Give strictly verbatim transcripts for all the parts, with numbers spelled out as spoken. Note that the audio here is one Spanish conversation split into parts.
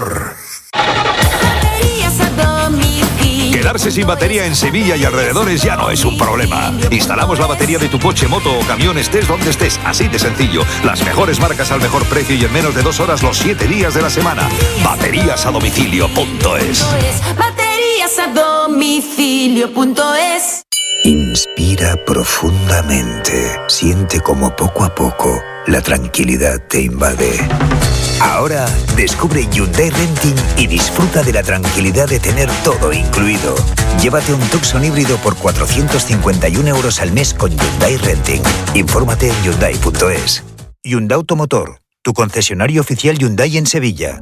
Automotor. Quedarse sin batería en Sevilla y alrededores ya no es un problema. Instalamos la batería de tu coche, moto o camión, estés donde estés, así de sencillo. Las mejores marcas al mejor precio y en menos de dos horas los siete días de la semana. Baterías a domicilio punto es. Baterías a domicilio punto es. Inspira profundamente. Siente como poco a poco la tranquilidad te invade. Ahora descubre Hyundai Renting y disfruta de la tranquilidad de tener todo incluido. Llévate un Tucson híbrido por cuatrocientos cincuenta y un euros al mes con Hyundai Renting. Infórmate en Hyundai punto es. Hyundai Automotor, tu concesionario oficial Hyundai en Sevilla.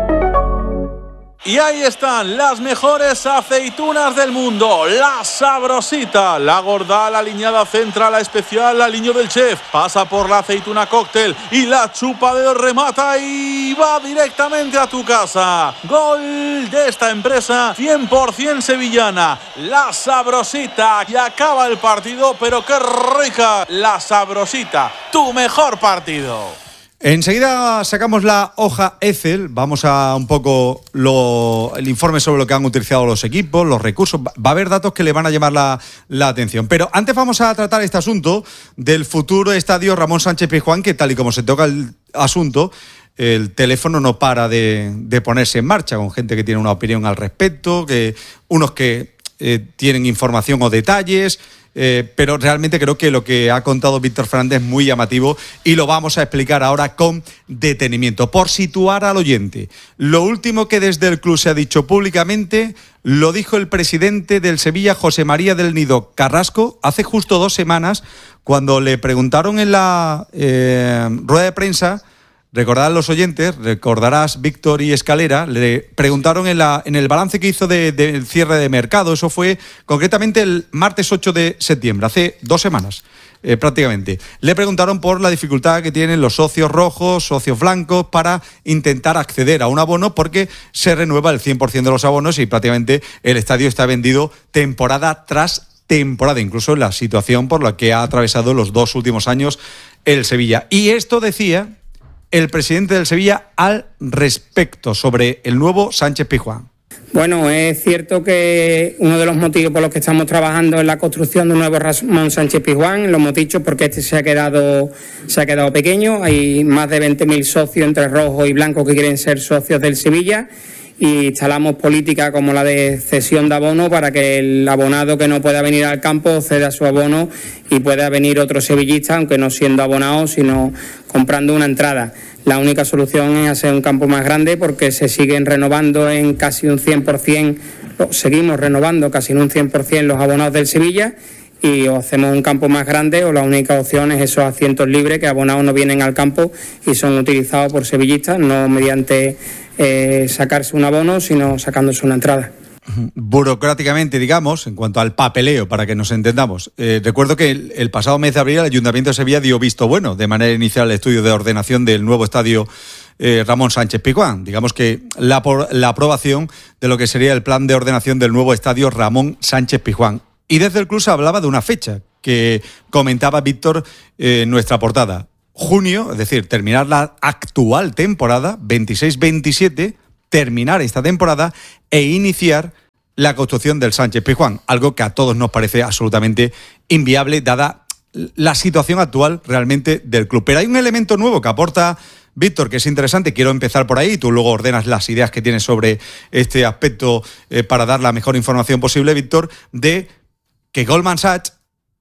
Y ahí están las mejores aceitunas del mundo. La Sabrosita, la gorda, la aliñada central, la especial, la aliño del chef. Pasa por la aceituna cóctel y la chupa de remata y va directamente a tu casa. Gol de esta empresa cien por ciento sevillana. La Sabrosita. Y acaba el partido, pero qué rica. La Sabrosita, tu mejor partido. Enseguida sacamos la hoja Excel, vamos a un poco lo, el informe sobre lo que han utilizado los equipos, los recursos. Va a haber datos que le van a llamar la, la atención. Pero antes vamos a tratar este asunto del futuro estadio Ramón Sánchez Pizjuán, que tal y como se toca el asunto, el teléfono no para de, de ponerse en marcha, con gente que tiene una opinión al respecto, que unos que eh, tienen información o detalles. Eh, pero realmente creo que lo que ha contado Víctor Fernández es muy llamativo y lo vamos a explicar ahora con detenimiento. Por situar al oyente, lo último que desde el club se ha dicho públicamente lo dijo el presidente del Sevilla, José María del Nido Carrasco, hace justo dos semanas, cuando le preguntaron en la eh, rueda de prensa. Recordarán los oyentes, recordarás Víctor y Escalera, le preguntaron en, la, en el balance que hizo del de cierre de mercado, eso fue concretamente el martes ocho de septiembre, hace dos semanas eh, prácticamente. Le preguntaron por la dificultad que tienen los socios rojos, socios blancos, para intentar acceder a un abono porque se renueva el cien por ciento de los abonos y prácticamente el estadio está vendido temporada tras temporada, incluso en la situación por la que ha atravesado los dos últimos años el Sevilla. Y esto decía el presidente del Sevilla al respecto sobre el nuevo Sánchez Pizjuán. Bueno, es cierto que uno de los motivos por los que estamos trabajando es la construcción de un nuevo Ramón Sánchez Pizjuán. Lo hemos dicho porque este se ha quedado se ha quedado pequeño. Hay más de veinte mil socios entre rojos y blancos que quieren ser socios del Sevilla y instalamos política como la de cesión de abono para que el abonado que no pueda venir al campo ceda su abono y pueda venir otro sevillista, aunque no siendo abonado, sino comprando una entrada. La única solución es hacer un campo más grande porque se siguen renovando en casi un cien por ciento, seguimos renovando casi en un cien por ciento los abonados del Sevilla y o hacemos un campo más grande o la única opción es esos asientos libres que abonados no vienen al campo y son utilizados por sevillistas, no mediante eh, sacarse un abono, sino sacándose una entrada. Burocráticamente, digamos, en cuanto al papeleo, para que nos entendamos. Eh, recuerdo que el, el pasado mes de abril el Ayuntamiento de Sevilla dio visto bueno de manera inicial al estudio de ordenación del nuevo estadio eh, Ramón Sánchez Pizjuán. Digamos que la, la aprobación de lo que sería el plan de ordenación del nuevo estadio Ramón Sánchez Pizjuán. Y desde el club se hablaba de una fecha que comentaba Víctor eh, en nuestra portada. Junio, es decir, terminar la actual temporada, veintiséis veintisiete, terminar esta temporada e iniciar la construcción del Sánchez Pizjuán, algo que a todos nos parece absolutamente inviable dada la situación actual realmente del club. Pero hay un elemento nuevo que aporta Víctor, que es interesante, quiero empezar por ahí, tú luego ordenas las ideas que tienes sobre este aspecto eh, para dar la mejor información posible, Víctor, de que Goldman Sachs,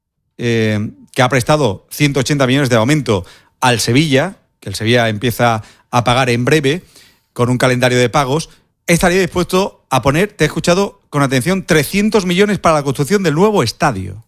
eh, que ha prestado ciento ochenta millones de aumento al Sevilla, que el Sevilla empieza a pagar en breve, con un calendario de pagos, estaría dispuesto a poner, te he escuchado con atención, trescientos millones para la construcción del nuevo estadio.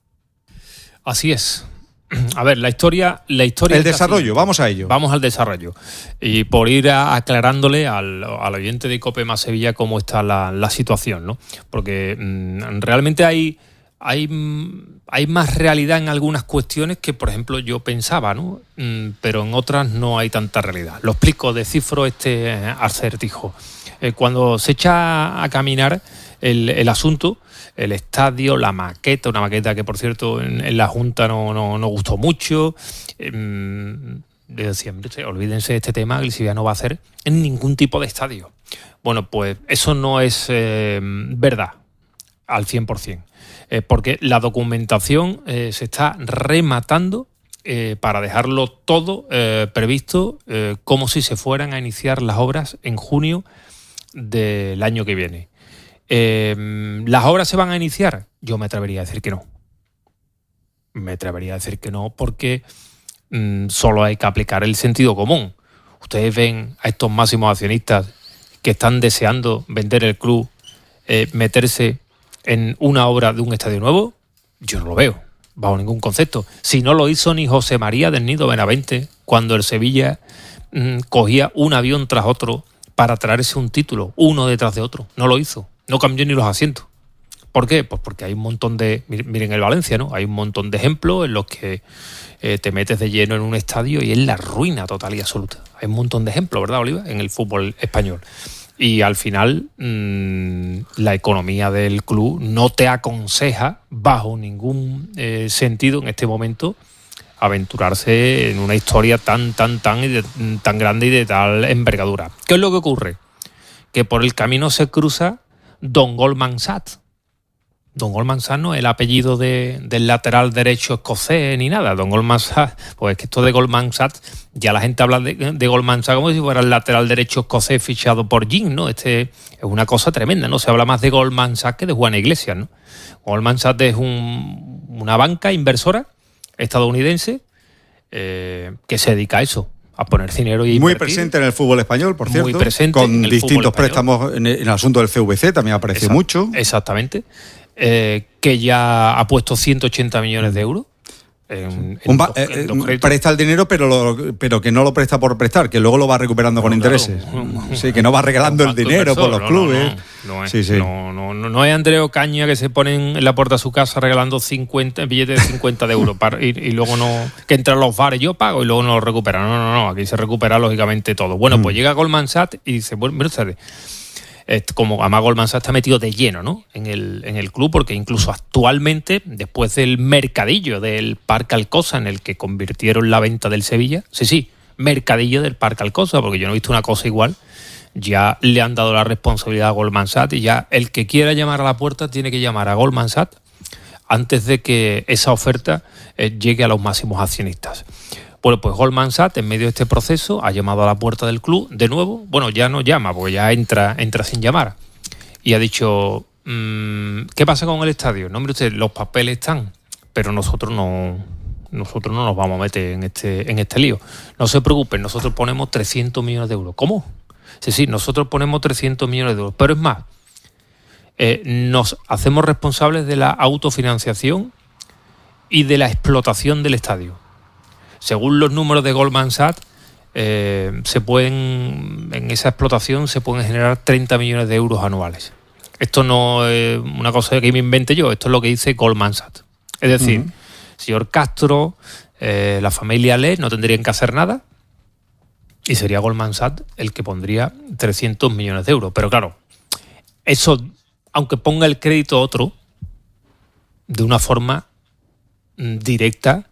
Así es. A ver, la historia... La historia el desarrollo, así. Vamos a ello. Vamos al desarrollo. Y por ir a, aclarándole al, al oyente de COPE más Sevilla cómo está la, la situación, ¿no? Porque mmm, realmente hay... Hay, hay más realidad en algunas cuestiones que, por ejemplo, yo pensaba, ¿no? Mm, pero en otras no hay tanta realidad. Lo explico, descifro este acertijo. Eh, cuando se echa a caminar el, el asunto, el estadio, la maqueta, una maqueta que, por cierto, en, en la Junta no, no, no gustó mucho, eh, desde siempre, olvídense de este tema, que el Sevilla no va a hacer en ningún tipo de estadio. Bueno, pues eso no es eh, verdad al cien por ciento, eh, porque la documentación eh, se está rematando eh, para dejarlo todo eh, previsto eh, como si se fueran a iniciar las obras en junio del año que viene. Eh, ¿Las obras se van a iniciar? Yo me atrevería a decir que no. Me atrevería a decir que no porque mmm, solo hay que aplicar el sentido común. Ustedes ven a estos máximos accionistas que están deseando vender el club, eh, meterse en una obra de un estadio nuevo. Yo no lo veo, bajo ningún concepto. Si no lo hizo ni José María del Nido Benavente cuando el Sevilla mmm, cogía un avión tras otro para traerse un título, uno detrás de otro. No lo hizo, no cambió ni los asientos. ¿Por qué? Pues porque hay un montón de... Miren el Valencia, ¿no? Hay un montón de ejemplos en los que eh, te metes de lleno en un estadio y es la ruina total y absoluta. Hay un montón de ejemplos, ¿verdad, Oliva? En el fútbol español. Y al final, mmm, la economía del club no te aconseja, bajo ningún eh, sentido en este momento, aventurarse en una historia tan, tan, tan, y de, tan grande y de tal envergadura. ¿Qué es lo que ocurre? Que por el camino se cruza Don Goldman Sachs. Don Goldman Sachs no es el apellido de, del lateral derecho escocés ni nada. Don Goldman Sachs, pues es que esto de Goldman Sachs, ya la gente habla de, de Goldman Sachs como si fuera el lateral derecho escocés fichado por Jim, ¿no? Este es una cosa tremenda, ¿no? Se habla más de Goldman Sachs que de Juana Iglesias, ¿no? Goldman Sachs es un, una banca inversora estadounidense eh, que se dedica a eso, a poner dinero y muy invertir. Presente en el fútbol español, por cierto. Muy presente con en el distintos fútbol préstamos en el, en el asunto del C V C también aparece Exact, mucho. Exactamente. Eh, que ya ha puesto ciento ochenta millones de euros. En, Un ba- en eh, los, en presta el dinero, pero lo, pero que no lo presta por prestar, que luego lo va recuperando no, con claro, intereses. No, no, sí, que no va regalando el dinero por los no, clubes. No, no, no, es, sí, sí. no, no, no, no es Andreu Caña que se pone en la puerta de su casa regalando cincuenta billetes de cincuenta de euros para, y, y luego no, que entran los bares, yo pago y luego no lo recupera. No, no, no, aquí se recupera lógicamente todo. Bueno, mm. pues llega Goldman Sachs y dice, bueno, mira ustedes, como además Goldman Sachs está metido de lleno, ¿no? en, el, en el club, porque incluso actualmente, después del mercadillo del Parque Alcosa, en el que convirtieron la venta del Sevilla, sí, sí, mercadillo del Parque Alcosa, porque yo no he visto una cosa igual, ya le han dado la responsabilidad a Goldman Sachs y ya el que quiera llamar a la puerta tiene que llamar a Goldman Sachs antes de que esa oferta eh, llegue a los máximos accionistas. Bueno, pues Goldman Sachs, en medio de este proceso, ha llamado a la puerta del club de nuevo. Bueno, ya no llama, porque ya entra, entra sin llamar. Y ha dicho, mmm, ¿qué pasa con el estadio? No, hombre, usted, los papeles están, pero nosotros no, nosotros no nos vamos a meter en este, en este lío. No se preocupen, nosotros ponemos trescientos millones de euros. ¿Cómo? Sí, sí, nosotros ponemos trescientos millones de euros. Pero es más, eh, nos hacemos responsables de la autofinanciación y de la explotación del estadio. Según los números de Goldman Sachs, eh, se pueden, en esa explotación se pueden generar treinta millones de euros anuales. Esto no es una cosa que me invente yo, esto es lo que dice Goldman Sachs. Es decir, uh-huh. señor Castro, eh, la familia Le no tendrían que hacer nada y sería Goldman Sachs el que pondría trescientos millones de euros. Pero claro, eso, aunque ponga el crédito otro, de una forma mm, directa,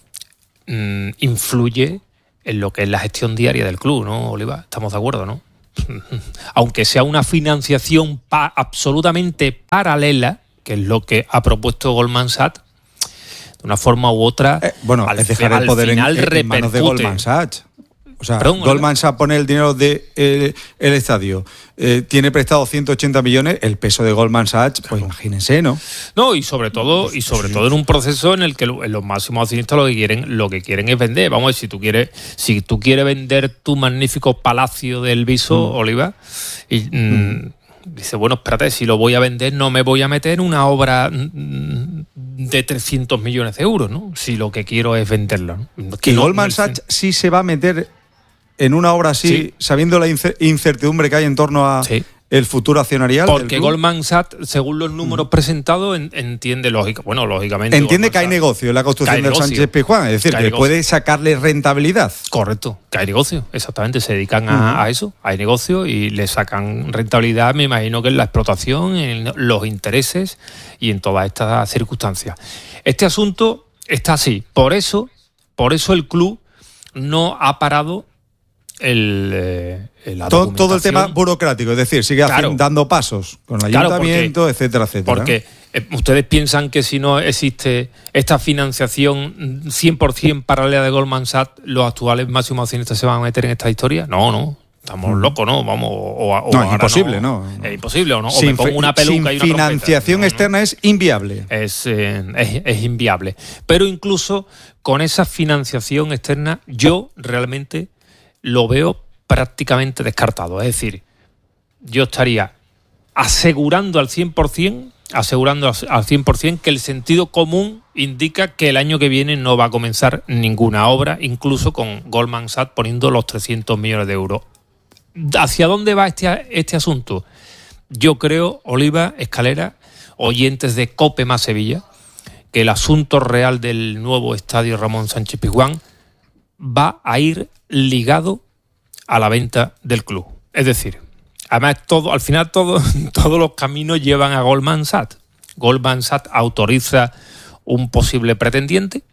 influye en lo que es la gestión diaria del club, ¿no, Oliva? Estamos de acuerdo, ¿no? Aunque sea una financiación pa- absolutamente paralela, que es lo que ha propuesto Goldman Sachs, de una forma u otra, eh, bueno, al, es dejar el poder final en, en manos de Goldman Sachs. O sea, Perdón, Goldman Sachs pone el dinero del de, el estadio, eh, tiene prestado ciento ochenta millones, el peso de Goldman Sachs, pues claro. Imagínense, ¿no? No, y sobre todo, y sobre todo en un proceso en el que los máximos accionistas lo que quieren, lo que quieren es vender. Vamos a ver, si tú quieres, si tú quieres vender tu magnífico palacio del Viso, mm. Oliva, y mm, dice, bueno, espérate, si lo voy a vender, no me voy a meter en una obra de trescientos millones de euros, ¿no? Si lo que quiero es venderlo, ¿no? Que no, Goldman no, Sachs sí se va a meter en una obra así, sí. sabiendo la incertidumbre que hay en torno a sí. el futuro accionarial. Porque Goldman Sachs, según los números mm. presentados, en, entiende lógica, bueno, lógicamente. Entiende Goldman que hay Sachs, negocio en la construcción del Sánchez Pizjuán, es decir, que, que puede sacarle rentabilidad. Correcto, que hay negocio, exactamente, se dedican a, uh-huh. a eso, hay negocio y le sacan rentabilidad, me imagino que en la explotación, en los intereses y en todas estas circunstancias. Este asunto está así, por eso, por eso el club no ha parado el, eh, la todo, todo el tema burocrático, es decir, sigue claro. haciendo, dando pasos con el claro, ayuntamiento, porque, etcétera, etcétera. Porque eh, ustedes piensan que si no existe esta financiación cien por ciento paralela de Goldman Sachs, los actuales máximos accionistas se van a meter en esta historia. No, no. Estamos mm. locos, ¿no? Vamos, o, o no, es imposible, no, no. Es imposible, ¿o no? O sin, me pongo una peluca sin y una financiación trompeta. externa no, no. es inviable. Es, eh, es, es inviable. Pero incluso con esa financiación externa, yo realmente lo veo prácticamente descartado. Es decir, yo estaría asegurando al cien por ciento, asegurando al cien por ciento que el sentido común indica que el año que viene no va a comenzar ninguna obra, incluso con Goldman Sachs poniendo los trescientos millones de euros. ¿Hacia dónde va este, este asunto? Yo creo, Oliva, Escalera, oyentes de COPE más Sevilla, que el asunto real del nuevo estadio Ramón Sánchez Pizjuán va a ir ligado a la venta del club. Es decir, además todo, al final todo, todos los caminos llevan a Goldman Sachs. Goldman Sachs autoriza un posible pretendiente.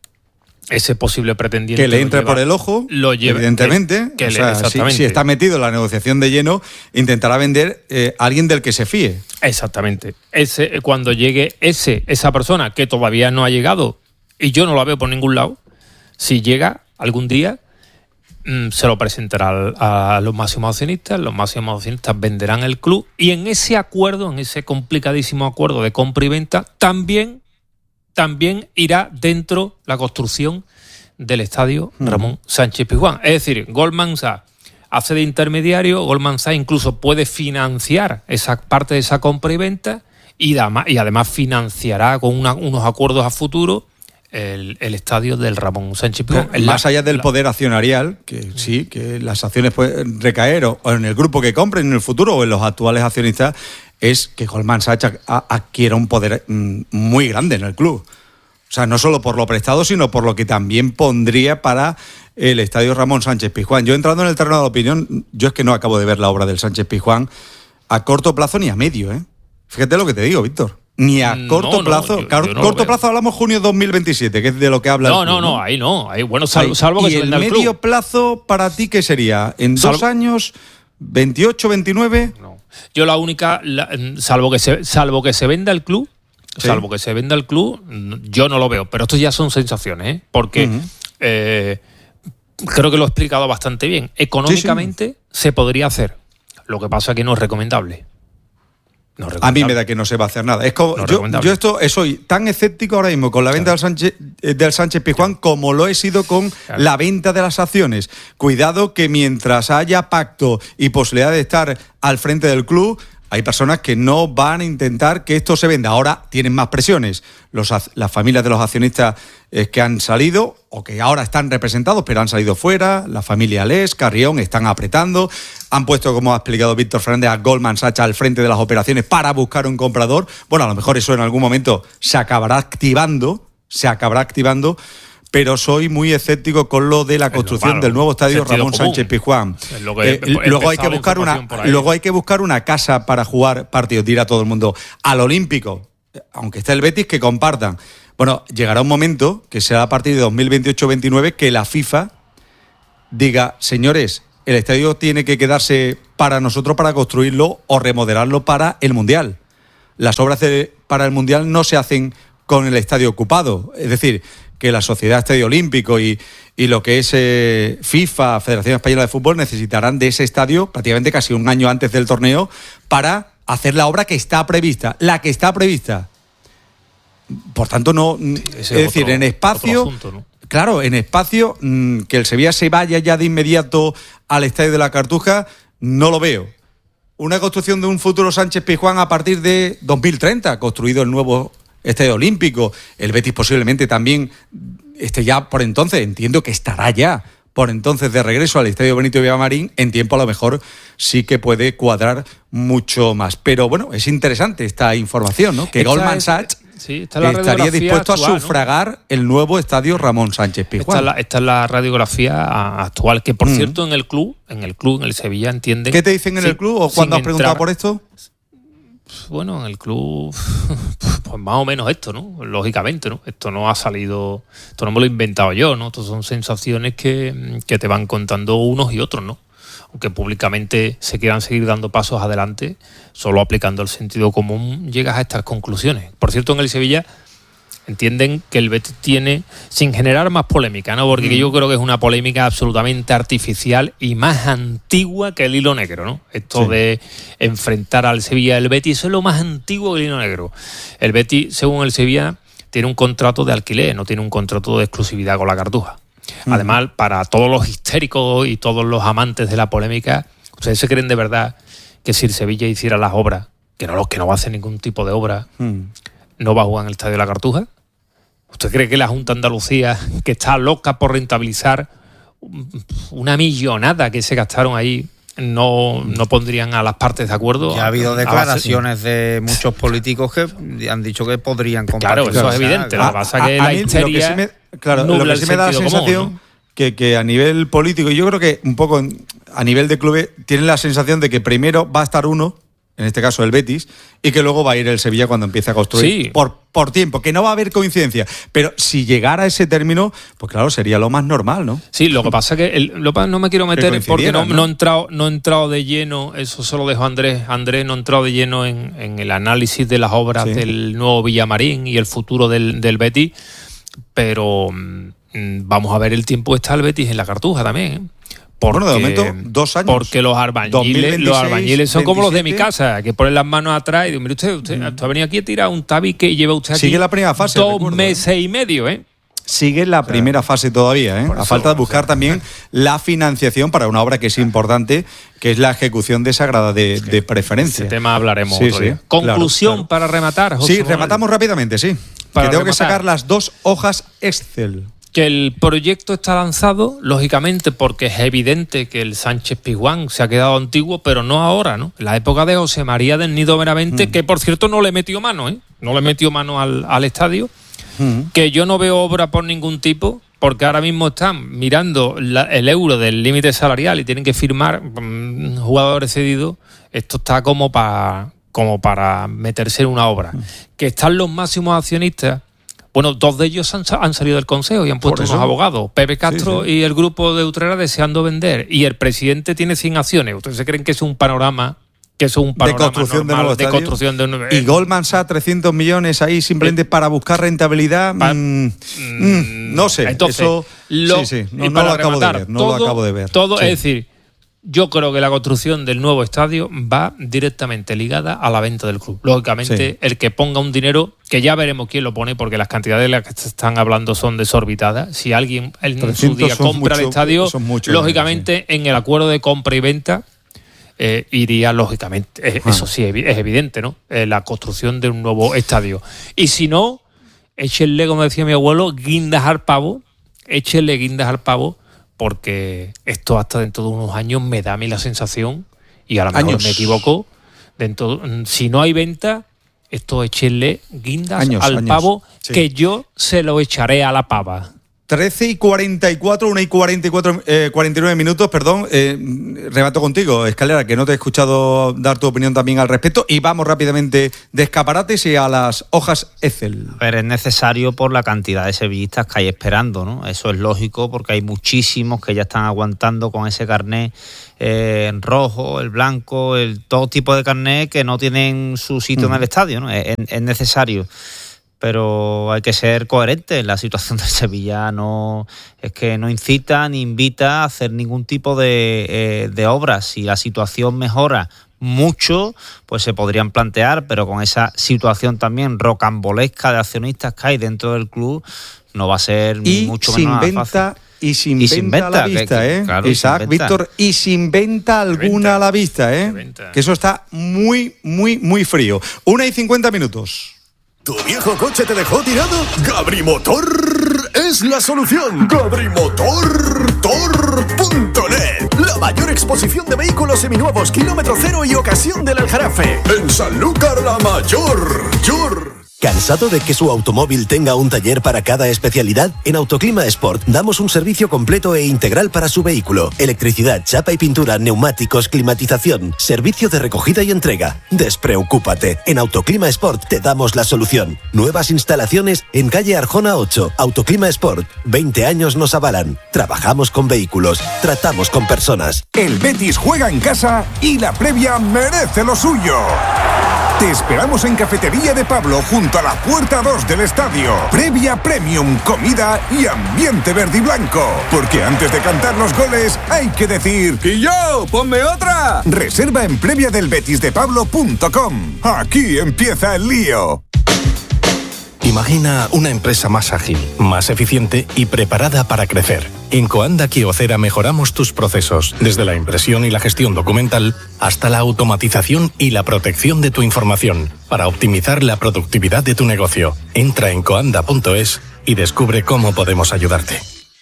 Ese posible pretendiente que le entre lleva, por el ojo, lo lleva, evidentemente. Que, que o sea, le, si, si está metido en la negociación de lleno, intentará vender eh, a alguien del que se fíe. Exactamente. Ese, cuando llegue ese, esa persona que todavía no ha llegado, y yo no la veo por ningún lado, si llega algún día, mmm, se lo presentará a, a los máximos accionistas, los máximos accionistas venderán el club, y en ese acuerdo, en ese complicadísimo acuerdo de compra y venta, también también irá dentro la construcción del estadio Ramón Sánchez Pizjuán. Es decir, Goldman Sachs hace de intermediario, Goldman Sachs incluso puede financiar esa parte de esa compra y venta y, dama, y además financiará con una, unos acuerdos a futuro el, el estadio del Ramón Sánchez Pizjuán. Más la, allá del la, poder accionarial, que sí, que las acciones pueden recaer o, o en el grupo que compren en el futuro o en los actuales accionistas, es que Goldman Sachs adquiera un poder muy grande en el club. O sea, no solo por lo prestado, sino por lo que también pondría para el estadio Ramón Sánchez Pizjuán. Yo entrando en el terreno de la opinión, yo es que no acabo de ver la obra del Sánchez Pizjuán a corto plazo ni a medio, ¿eh? Fíjate lo que te digo, Víctor. Ni a corto no, plazo. No, yo, yo no corto plazo hablamos junio dos mil veintisiete, que es de lo que habla no, el club. No, no, no, ahí no. Ahí, bueno, salvo, salvo que ¿Y se venda el el medio club? Plazo para ti qué sería? ¿En salvo, dos años? ¿veintiocho, veintinueve? No. Yo la única, la, salvo que se salvo que se venda el club, ¿sí? salvo que se venda el club, yo no lo veo. Pero esto ya son sensaciones, ¿eh? Porque uh-huh. eh, creo que lo he explicado bastante bien. Económicamente sí, sí. se podría hacer. Lo que pasa es que no es recomendable. No es recomendable. A mí me da que no se va a hacer nada. Es como, no yo, yo esto soy tan escéptico ahora mismo con la venta claro. del Sánchez, del Sánchez Pizjuán claro. como lo he sido con claro. la venta de las acciones. Cuidado que mientras haya pacto y posibilidad de estar al frente del club, hay personas que no van a intentar que esto se venda. Ahora tienen más presiones. Los, las familias de los accionistas eh, que han salido o que ahora están representados, pero han salido fuera, la familia Les, Carrión, están apretando. Han puesto, como ha explicado Víctor Fernández, a Goldman Sachs al frente de las operaciones para buscar un comprador. Bueno, a lo mejor eso en algún momento se acabará activando, se acabará activando, pero soy muy escéptico con lo de la construcción del nuevo estadio Ramón Sánchez Pizjuán. Eh, luego hay que buscar una, luego hay que buscar una casa para jugar partidos, dirá todo el mundo, al Olímpico, aunque esté el Betis, que compartan. Bueno, llegará un momento, que será a partir de dos mil veintiocho veintinueve, que la FIFA diga, señores, el estadio tiene que quedarse para nosotros para construirlo o remodelarlo para el Mundial. Las obras de, para el Mundial no se hacen con el estadio ocupado, es decir, que la Sociedad Estadio Olímpico y, y lo que es eh, FIFA, Federación Española de Fútbol, necesitarán de ese estadio prácticamente casi un año antes del torneo para hacer la obra que está prevista, la que está prevista. Por tanto, no, sí, es decir, otro, en espacio, asunto, ¿no? Claro, en espacio, mmm, que el Sevilla se vaya ya de inmediato al Estadio de la Cartuja, no lo veo. Una construcción de un futuro Sánchez Pizjuán a partir de dos mil treinta, construido el nuevo Estadio Olímpico, el Betis posiblemente también esté ya por entonces, entiendo que estará ya por entonces de regreso al Estadio Benito Villamarín, en tiempo a lo mejor sí que puede cuadrar mucho más. Pero bueno, es interesante esta información, ¿no? Que esta Goldman Sachs sí, estaría dispuesto actual, a sufragar, ¿no?, el nuevo estadio Ramón Sánchez Pizjuán. Esta es la, esta es la radiografía actual, que por mm. cierto en el club, en el club, en el Sevilla entienden... ¿Qué te dicen en sí, el club o cuando has preguntado entrar, por esto? Bueno, en el club, pues más o menos esto, ¿no? Lógicamente, ¿no? Esto no ha salido, esto no me lo he inventado yo, ¿no? Esto son sensaciones que, que te van contando unos y otros, ¿no? Aunque públicamente se quieran seguir dando pasos adelante, solo aplicando el sentido común llegas a estas conclusiones. Por cierto, en el Sevilla entienden que el Betis tiene, sin generar más polémica, ¿no? Porque mm. yo creo que es una polémica absolutamente artificial y más antigua que el hilo negro, ¿no? Esto sí. de enfrentar al Sevilla del Betis, eso es lo más antiguo que el hilo negro. El Betis, según el Sevilla, tiene un contrato de alquiler, no tiene un contrato de exclusividad con la Cartuja. Mm. Además, para todos los histéricos y todos los amantes de la polémica, ¿ustedes se creen de verdad que si el Sevilla hiciera las obras, que no, que no va a hacer ningún tipo de obra, mm. no va a jugar en el Estadio de la Cartuja? ¿Usted cree que la Junta de Andalucía, que está loca por rentabilizar una millonada que se gastaron ahí, no, no pondrían a las partes de acuerdo? Ya ha habido declaraciones de muchos políticos que han dicho que podrían compartir. Claro, eso es evidente. Lo que pasa es que la histeria lo que sí me, claro, lo que sí me da la sensación común, ¿no? que, que a nivel político, y yo creo que un poco a nivel de clubes, tienen la sensación de que primero va a estar uno, en este caso el Betis, y que luego va a ir el Sevilla cuando empiece a construir sí. por, por tiempo, que no va a haber coincidencia. Pero si llegara a ese término, pues claro, sería lo más normal, ¿no? Sí, lo que pasa es que el, lo, no me quiero meter porque no, ¿no? no, he entrado, no he entrado de lleno, eso se lo dejo a Andrés, Andrés no ha entrado de lleno en, en el análisis de las obras sí. del nuevo Villamarín y el futuro del, del Betis, pero mmm, vamos a ver el tiempo que está el Betis en la Cartuja también, ¿eh? Porque, bueno, de momento, dos años. Porque los albañiles, los albañiles son como los de mi casa, que ponen las manos atrás y dicen, mire usted, usted, mm. usted ha venido aquí a tirar un tabique y lleva usted aquí Sigue la primera fase, dos recuerdo, meses ¿eh? y medio, ¿eh? Sigue la o sea, primera fase todavía, ¿eh? A falta de buscar también la financiación para una obra que es importante, que es la ejecución de esa grada de, de preferencia. Ese tema hablaremos sí, otro sí, día. Conclusión claro, claro. para rematar, José Sí, Manuel. rematamos rápidamente, sí. Para que tengo rematar. que sacar las dos hojas Excel. Que el proyecto está lanzado, lógicamente, porque es evidente que el Sánchez Pizjuán se ha quedado antiguo, pero no ahora, ¿no? En la época de José María del Nido Benavente, mm. que por cierto no le metió mano, ¿eh? No le metió mano al, al estadio, mm. que yo no veo obra por ningún tipo, porque ahora mismo están mirando la, el euro del límite salarial y tienen que firmar um, jugadores cedidos. Esto está como para, como para meterse en una obra. Mm. Que están los máximos accionistas. Bueno, dos de ellos han, han salido del consejo y han puesto unos abogados. Pepe Castro sí, sí. y el grupo de Utrera deseando vender. Y el presidente tiene cien acciones. ¿Ustedes se creen que es un panorama? Que es un panorama de construcción normal, de, de construcción de nuevo Y Goldman Sachs, trescientos millones ahí simplemente eh, para buscar rentabilidad. Pa, mm, mm, no sé. Entonces, eso, lo, sí, sí, no, no lo acabo rematar, de ver. No todo, lo acabo de ver. Todo, sí. Es decir, yo creo que la construcción del nuevo estadio va directamente ligada a la venta del club. Lógicamente, sí. el que ponga un dinero, que ya veremos quién lo pone, porque las cantidades de las que se están hablando son desorbitadas. Si alguien en su día compra mucho, el estadio, lógicamente dinero, sí. en el acuerdo de compra y venta eh, iría, lógicamente, eh, ah. eso sí es evidente, ¿no? Eh, la construcción de un nuevo estadio. Y si no, échenle, como decía mi abuelo, guindas al pavo, échenle guindas al pavo, porque esto hasta dentro de unos años me da a mí la sensación, y a lo mejor años. me equivoco, dentro, si no hay venta, esto echenle guindas años, al años. pavo, sí. que yo se lo echaré a la pava. trece y cuarenta y cuatro, una y cuarenta y cuatro, eh, cuarenta y nueve minutos, perdón. Eh, rebato contigo, Escalera, que no te he escuchado dar tu opinión también al respecto. Y vamos rápidamente de escaparates y a las hojas Excel. A ver, es necesario por la cantidad de sevillistas que hay esperando, ¿no? Eso es lógico porque hay muchísimos que ya están aguantando con ese carnet eh, en rojo, el blanco, el todo tipo de carnet que no tienen su sitio mm. en el estadio, ¿no? Es, es necesario. Pero hay que ser coherente. La situación del Sevilla no es que no incita ni invita a hacer ningún tipo de, eh, de obras. Si la situación mejora mucho, pues se podrían plantear, pero con esa situación también rocambolesca de accionistas que hay dentro del club, no va a ser y mucho sin menos venta, fácil. Y sin, y venta, sin venta a la vista, que, ¿eh? Claro, Isaac, Víctor, y sin venta alguna venta. a la vista, ¿eh? Venta. Que eso está muy, muy, muy frío. Una y cincuenta minutos. ¿Tu viejo coche te dejó tirado? Gabrimotor es la solución. Gabrimotor tor punto net. La mayor exposición de vehículos seminuevos, kilómetro cero y ocasión del Aljarafe. En Sanlúcar la Mayor. Yor. ¿Cansado de que su automóvil tenga un taller para cada especialidad? En Autoclima Sport damos un servicio completo e integral para su vehículo. Electricidad, chapa y pintura, neumáticos, climatización, servicio de recogida y entrega. Despreocúpate, en Autoclima Sport te damos la solución. Nuevas instalaciones en calle Arjona ocho. Autoclima Sport, veinte años nos avalan. Trabajamos con vehículos, tratamos con personas. El Betis juega en casa y la previa merece lo suyo. Te esperamos en Cafetería de Pablo, junto a la puerta dos del estadio. Previa premium, comida y ambiente verde y blanco. Porque antes de cantar los goles, hay que decir: ¡Y yo, ponme otra! Reserva en previa del betis de pablo punto com. Aquí empieza el lío. Imagina una empresa más ágil, más eficiente y preparada para crecer. En Coanda Kyocera mejoramos tus procesos, desde la impresión y la gestión documental hasta la automatización y la protección de tu información, para optimizar la productividad de tu negocio. Entra en coanda punto es y descubre cómo podemos ayudarte.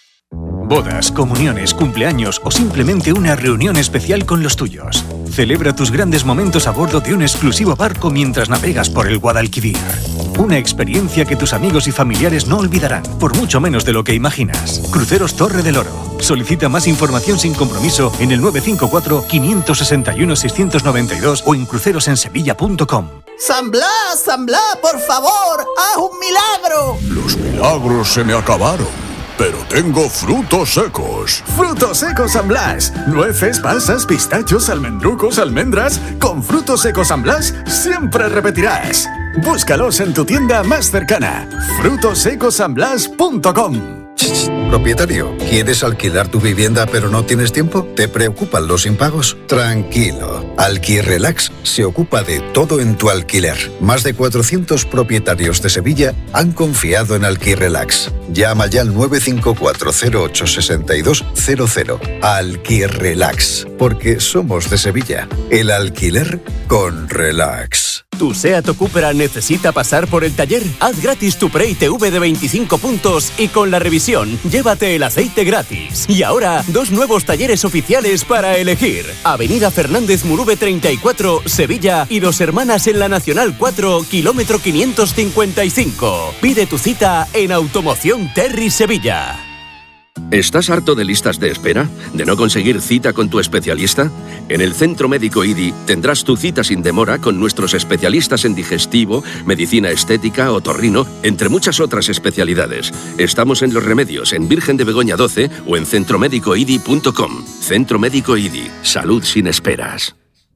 Bodas, comuniones, cumpleaños o simplemente una reunión especial con los tuyos. Celebra tus grandes momentos a bordo de un exclusivo barco mientras navegas por el Guadalquivir. Una experiencia que tus amigos y familiares no olvidarán, por mucho menos de lo que imaginas. Cruceros Torre del Oro. Solicita más información sin compromiso en el nueve cinco cuatro, cinco seis uno, seis nueve dos o en cruceros en sevilla punto com. San Blas, San Blas, por favor, haz un milagro. Los milagros se me acabaron, pero tengo frutos secos. Frutos secos San Blas. Nueces, pasas, pistachos, almendrucos, almendras. Con frutos secos San Blas siempre repetirás. Búscalos en tu tienda más cercana. frutos secos san blas punto com. Propietario, ¿quieres alquilar tu vivienda pero no tienes tiempo? ¿Te preocupan los impagos? Tranquilo. Alquirrelax se ocupa de todo en tu alquiler. Más de cuatrocientos propietarios de Sevilla han confiado en Alquirrelax. Llama ya al nueve cinco cuatro cero ocho seis dos cero cero. Alquirrelax, porque somos de Sevilla. El alquiler con relax. ¿Tu SEAT o Cupra necesita pasar por el taller? Haz gratis tu Pre I T V de veinticinco puntos y con la revisión, llévate el aceite gratis. Y ahora, dos nuevos talleres oficiales para elegir. Avenida Fernández Murube treinta y cuatro, Sevilla, y Dos Hermanas en la Nacional cuatro, kilómetro quinientos cincuenta y cinco. Pide tu cita en Automoción Terry Sevilla. ¿Estás harto de listas de espera? ¿De no conseguir cita con tu especialista? En el Centro Médico I D I tendrás tu cita sin demora con nuestros especialistas en digestivo, medicina estética, otorrino, entre muchas otras especialidades. Estamos en Los Remedios, en Virgen de Begoña doce o en centro médico i d i punto com. Centro Médico I D I. Salud sin esperas.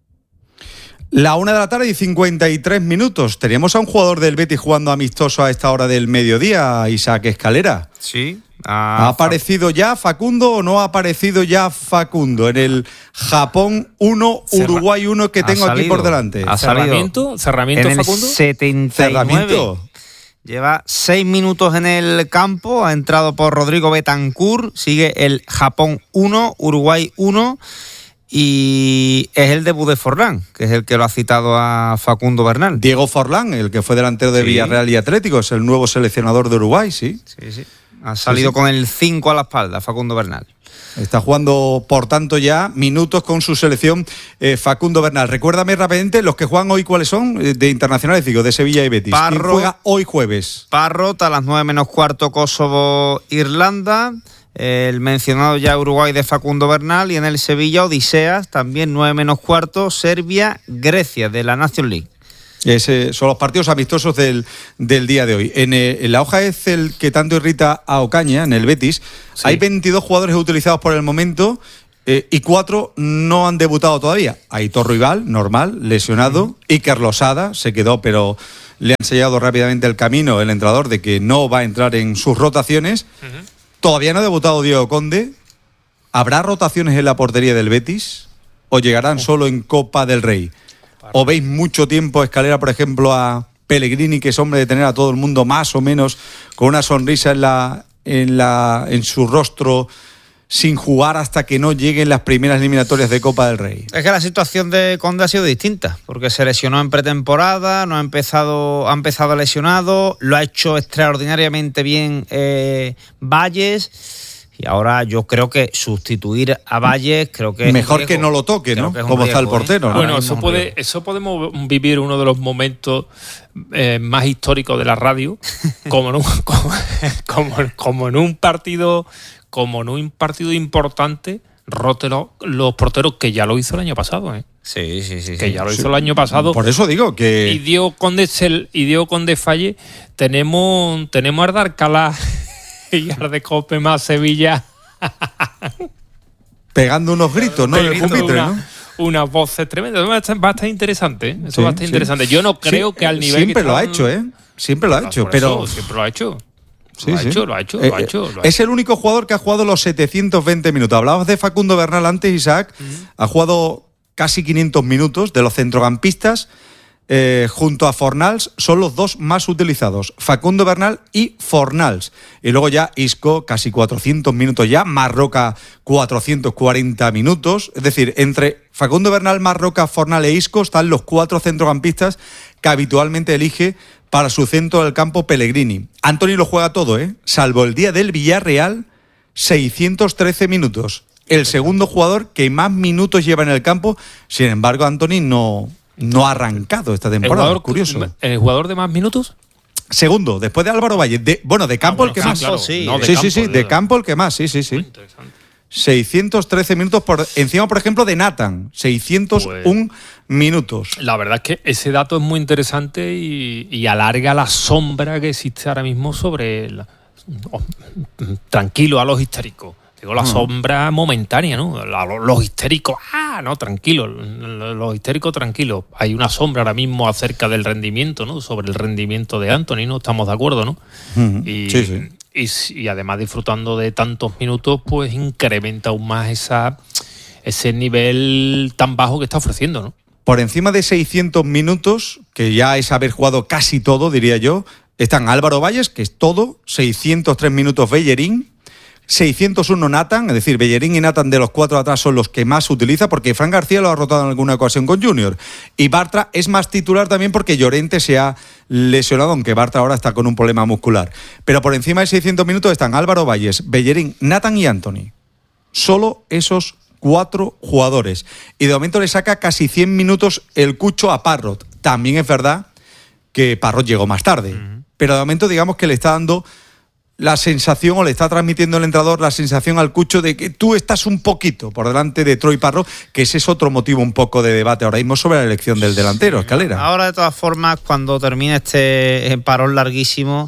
La una de la tarde y cincuenta y tres minutos. Teníamos a un jugador del Betis jugando amistoso a esta hora del mediodía, Isaac Escalera. Sí. ¿Ha aparecido ya Facundo o no ha aparecido ya Facundo en el Japón uno, Uruguay uno que tengo aquí por delante? ¿Ha ¿Cerramiento? ¿Cerramiento, en Facundo? El setenta y nueve. ¿Cerramiento? Lleva seis minutos en el campo, ha entrado por Rodrigo Betancourt, sigue el Japón uno, Uruguay uno. Y es el debut de Forlán, que es el que lo ha citado a Facundo Bernal. Diego Forlán, el que fue delantero de sí. Villarreal y Atlético, es el nuevo seleccionador de Uruguay, sí. Sí, sí. Ha salido sí, sí. con el cinco a la espalda, Facundo Bernal. Está jugando, por tanto, ya minutos con su selección eh, Facundo Bernal. Recuérdame rápidamente, los que juegan hoy, ¿cuáles son? De internacionales, digo, de Sevilla y Betis. Parro, ¿Quién juega hoy jueves? Parrot a las nueve menos cuarto, Kosovo, Irlanda. El mencionado ya Uruguay de Facundo Bernal, y en el Sevilla Odiseas, también nueve menos cuarto, Serbia, Grecia, de la Nations League. Ese son los partidos amistosos del, del día de hoy. En, eh, en la hoja Excel que tanto irrita a Ocaña, en el Betis, sí. hay veintidós jugadores utilizados por el momento eh, y cuatro no han debutado todavía. Aitor Ruibal, normal, lesionado, uh-huh. Iker Losada se quedó, pero le han sellado rápidamente el camino el entrenador de que no va a entrar en sus rotaciones. Uh-huh. Todavía no ha debutado Diego Conde. ¿Habrá rotaciones en la portería del Betis o llegarán solo en Copa del Rey? ¿O veis mucho tiempo, Escalera, por ejemplo, a Pellegrini, que es hombre de tener a todo el mundo más o menos con una sonrisa en, la, en, la, en su rostro, sin jugar hasta que no lleguen las primeras eliminatorias de Copa del Rey? Es que la situación de Conde ha sido distinta, porque se lesionó en pretemporada, no ha empezado, ha empezado lesionado, lo ha hecho extraordinariamente bien eh, Valles, Y ahora yo creo que sustituir a Valles creo que mejor es que no lo toque, ¿no? Como está el portero, ¿no? Bueno, eso puede, eso podemos vivir uno de los momentos eh, más históricos de la radio, como en un, como, como, como en un partido, como en un partido importante, rote los, los porteros, que ya lo hizo el año pasado, ¿eh? Sí, sí, sí. Que sí. ya lo hizo Sí. el año pasado. Por eso digo que Y dio con Desel, y dio con Desfalle, tenemos, tenemos a Ardarcalá y a de Cope más Sevilla. pegando unos gritos, ¿no? En el Pegando pupitre, una- ¿no? Unas voces tremendas. Va a estar, va a estar interesante, ¿eh? Eso Sí, va a estar sí. interesante. Yo no creo Sí, que al nivel siempre que lo ha están- hecho, ¿eh? Siempre lo ha hecho, Por pero eso, siempre lo ha hecho. Sí, lo ha sí. hecho, lo ha hecho, Eh, lo ha hecho. lo ha Es hecho. el único jugador que ha jugado los setecientos veinte minutos. Hablabas de Facundo Bernal antes, Isaac. Ha jugado casi quinientos minutos de los centrocampistas. Eh, junto a Fornals son los dos más utilizados, Facundo Bernal y Fornals, y luego ya Isco casi cuatrocientos minutos ya, Marroca cuatrocientos cuarenta minutos, es decir, entre Facundo Bernal, Marroca, Fornal e Isco están los cuatro centrocampistas que habitualmente elige para su centro del campo Pellegrini. Antony lo juega todo, ¿eh? Salvo el día del Villarreal, seiscientos trece minutos, el segundo jugador que más minutos lleva en el campo. Sin embargo, Antony no No ha arrancado esta ¿El temporada, jugador, curioso. ¿El jugador de más minutos? Segundo, después de Álvaro Valle. De, bueno, de campo Ah, bueno, el que sí, más. claro. Sí, no, de sí, campo, sí, sí, de- de campo el que más, sí, sí, sí. seiscientos trece minutos por encima, por ejemplo, de Nathan. seiscientos uno minutos. La verdad es que ese dato es muy interesante y, y alarga la sombra que existe ahora mismo sobre el, oh, tranquilo a los histéricos. Digo, la Mm. sombra momentánea, ¿no? La- los, los histéricos, ah, no, tranquilo. Los histéricos, tranquilos. Hay una sombra ahora mismo acerca del rendimiento, ¿no? Sobre el rendimiento de Antony, ¿no? Estamos de acuerdo, ¿no? Mm, Y, sí, sí. y si- y además disfrutando de tantos minutos, pues incrementa aún más esa, ese nivel tan bajo que está ofreciendo, ¿no? Por encima de seiscientos minutos, que ya es haber jugado casi todo, diría yo, están Álvaro Valles, que es todo, seiscientos tres minutos Bellerín, seiscientos uno Nathan, es decir, Bellerín y Nathan de los cuatro de atrás son los que más utiliza, porque Fran García lo ha rotado en alguna ocasión con Junior. Y Bartra es más titular también porque Llorente se ha lesionado, aunque Bartra ahora está con un problema muscular. Pero por encima de seiscientos minutos están Álvaro Valles, Bellerín, Nathan y Antony. Solo esos cuatro jugadores. Y de momento le saca casi cien minutos el Cucho a Parrot. También es verdad que Parrot llegó más tarde. Pero de momento digamos que le está dando la sensación, o le está transmitiendo el entrenador la sensación al Cucho de que tú estás un poquito por delante de Troy Parrot, que ese es otro motivo un poco de debate ahora mismo sobre la elección del delantero, Escalera. Ahora, de todas formas, cuando termine este parón larguísimo,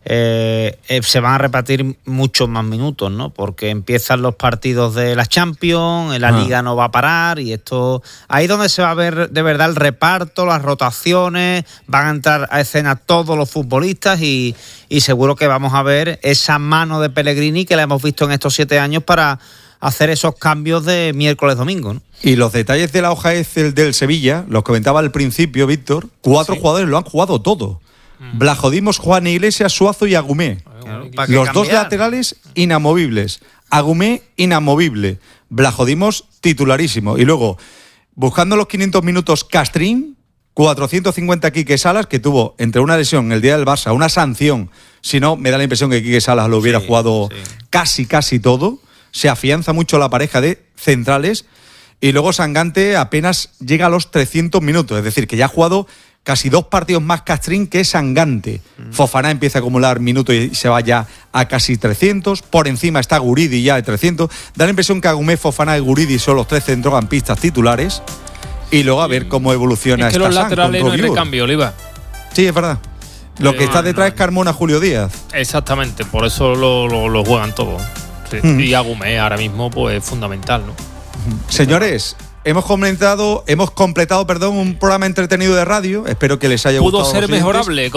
eh, eh, se van a repartir muchos más minutos, ¿no? Porque empiezan los partidos de la Champions, la Ah. Liga no va a parar, y esto ahí es donde se va a ver de verdad el reparto, las rotaciones, van a entrar a escena todos los futbolistas y, y seguro que vamos a ver esa mano de Pellegrini que la hemos visto en estos siete años para hacer esos cambios de miércoles-domingo, ¿no? Y los detalles de la hoja Excel del Sevilla, los comentaba al principio, Víctor, cuatro Sí. jugadores lo han jugado todo. Blajodimos, Juan Iglesias, Suazo y Agumé. ¿para qué Los dos cambiar? laterales inamovibles. Agumé inamovible. Blajodimos titularísimo. Y luego, buscando los quinientos minutos, Castrín, cuatrocientos cincuenta Quique Salas, que tuvo entre una lesión el día del Barça, una sanción. Si no, me da la impresión que Quique Salas lo hubiera Sí, jugado sí. casi, casi todo. Se afianza mucho la pareja de centrales. Y luego Sangante apenas llega a los trescientos minutos. Es decir, que ya ha jugado casi dos partidos más Castrín que Sangante. Fofana empieza a acumular minutos y se va ya a casi trescientos. Por encima está Guridi ya de trescientos. Da la impresión que Agumé, Fofana y Guridi son los tres centrocampistas titulares. Y luego a ver cómo evoluciona Es que esta los San laterales con no hay Robiur. recambio, Oliva. Sí, es verdad. Lo que Eh, está detrás es Carmona, Julio Díaz. Exactamente, por eso lo, lo, lo juegan todos. Sí. Mm. Y Agumé ahora mismo pues es fundamental, ¿no? Señores, hemos comentado, hemos completado, perdón, un programa entretenido de radio. Espero que les haya Pudo gustado. a ser los oyentes. mejorable,